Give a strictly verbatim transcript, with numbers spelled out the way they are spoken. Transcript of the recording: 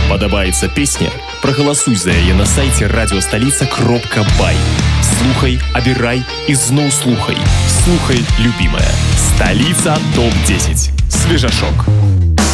Падабаецца песня? Прагаласуй за яе на сайце радиостолица кропка бай. Слухай, абірай і зноў слухай. Слухай, любимая. Столица топ десять. Свежашок.